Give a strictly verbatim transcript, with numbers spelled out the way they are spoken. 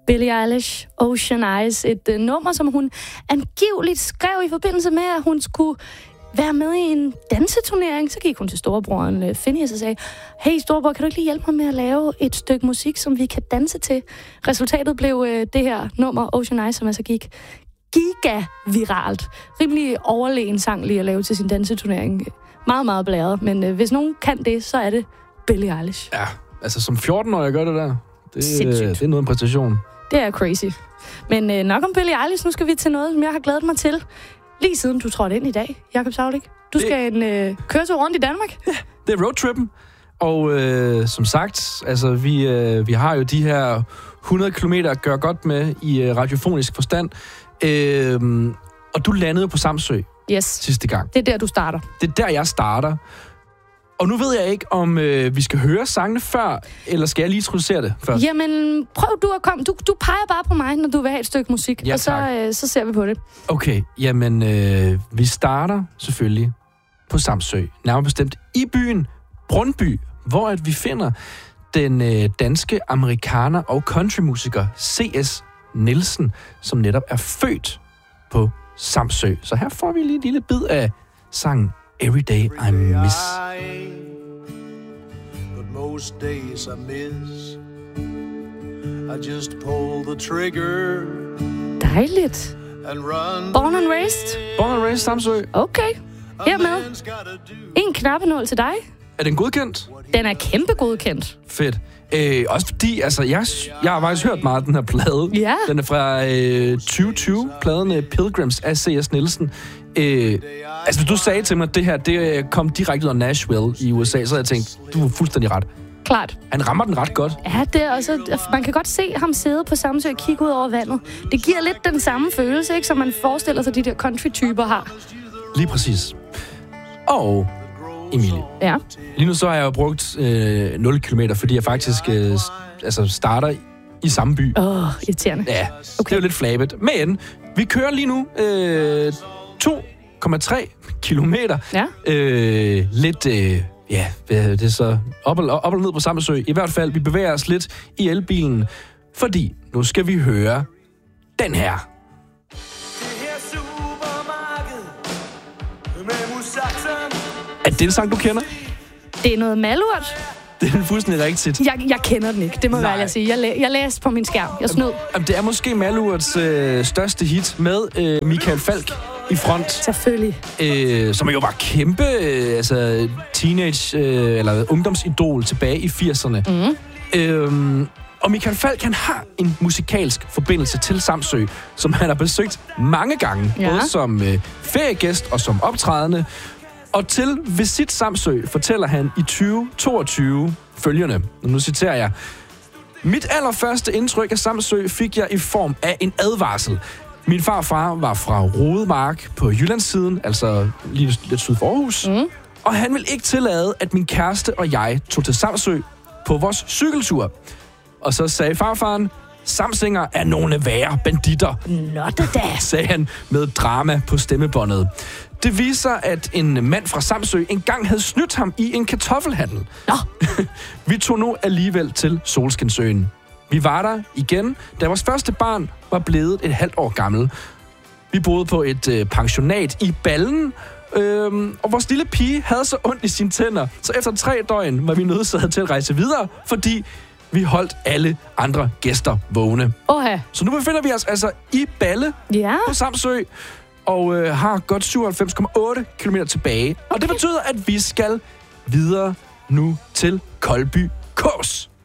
Billie Eilish, Ocean Eyes, et uh, nummer, som hun angiveligt skrev i forbindelse med, at hun skulle være med i en danseturnering. Så gik hun til storebroren uh, Phineas og sagde, hey storebror, kan du ikke lige hjælpe mig med at lave et stykke musik, som vi kan danse til? Resultatet blev uh, det her nummer, Ocean Eyes, som altså gik giga-viralt. Rimelig overlegen sang lige at lave til sin danseturnering. Meget, meget blæret, men uh, hvis nogen kan det, så er det Billie Eilish. Ja, altså som fjorten-årig gør det der. Det, Sindssygt. det er noget af en præstation. Det er crazy. Men øh, nok om Billie Eilish. Nu skal vi til noget, som jeg har glædet mig til. Lige siden du trådte ind i dag, Jakob Saulik. Du det... skal en øh, køretur rundt i Danmark. Ja, det er roadtrippen. Og øh, som sagt, altså vi, øh, vi har jo de her hundrede kilometer at gøre godt med i øh, radiofonisk forstand. Øh, og du landede på Samsø yes. sidste gang. Det er der, du starter. Det er der, jeg starter. Og nu ved jeg ikke, om øh, vi skal høre sangene før, eller skal jeg lige introducere det først? Jamen, prøv du at komme. Du, du peger bare på mig, når du vil have et stykke musik, ja, og så, øh, så ser vi på det. Okay, jamen, øh, vi starter selvfølgelig på Samsø. Nærmere bestemt i byen Brøndby, hvor at vi finder den øh, danske amerikaner og countrymusiker C S Nielsen, som netop er født på Samsø. Så her får vi lige en lille bid af sangen Every Day I Miss. But most days I miss. I just pull the trigger. Dejligt. Born and raised? Born and raised Samsø. Okay. Hermed. En knappenål til dig. Er den godkendt? Den er kæmpe godkendt. Fedt. Øh, også fordi, altså, jeg, jeg har faktisk hørt meget af den her plade. Ja. Den er fra øh, tyve tyve, pladen Pilgrims af C S Nielsen. Øh, altså, hvis du sagde til mig, at det her det kom direkte ud af Nashville i U S A, så havde jeg tænkt, du var fuldstændig ret. Klart. Han rammer den ret godt. Ja, det er også, man kan godt se ham sidde på Samsø og kigge ud over vandet. Det giver lidt den samme følelse, ikke, som man forestiller sig, de der country-typer har. Lige præcis. Og Emilie. Ja. Lige nu så har jeg jo brugt øh, nul kilometer, fordi jeg faktisk øh, altså starter i samme by. Åh, oh, irriterende. Ja, okay. Det er jo lidt flabet. Men vi kører lige nu øh, to komma tre kilometer. Ja. Øh, lidt, øh, ja, det er så op og, op og ned på Samsø. I hvert fald, vi bevæger os lidt i elbilen, fordi nu skal vi høre den her. Er det en sang, du kender? Det er noget malurt. Det er fuldstændig rigtigt. Jeg, jeg kender den ikke, det må jeg sige. Jeg, læ- jeg læste på min skærm. Jeg snød. Jamen, det er måske Malurts øh, største hit med øh, Michael Falch i front. Selvfølgelig. Øh, som jo var kæmpe øh, altså, teenage- øh, eller ungdomsidol tilbage i firserne. Mm. Øh, og Michael Falch, han har en musikalsk forbindelse til Samsø, som han har besøgt mange gange. Ja. Både som øh, feriegæst og som optrædende. Og til Visit Samsø fortæller han i tyve toogtyve følgende, og nu citerer jeg: Mit allerførste indtryk af Samsø fik jeg i form af en advarsel. Min farfar var fra Rodemark på Jyllandssiden, altså lige lidt syd for Aarhus, mm. og han ville ikke tillade, at min kæreste og jeg tog til Samsø på vores cykeltur. Og så sagde farfaren: Samsinger er nogle værre banditter. Not da, sagde han med drama på stemmebåndet. Det viser, at en mand fra Samsø engang havde snydt ham i en kartoffelhandel. Nå. Vi tog nu alligevel til Solskinsøen. Vi var der igen, da vores første barn var blevet et halvt år gammel. Vi boede på et øh, pensionat i Ballen, øhm, og vores lille pige havde så ondt i sine tænder, så efter tre døgn var vi nødsaget til at rejse videre, fordi vi holdt alle andre gæster vågne. Oha. Så nu befinder vi os altså i Balle ja. på Samsø, og øh, har godt syvoghalvfems komma otte kilometer tilbage. Okay. Og det betyder, at vi skal videre nu til Koldby Kås.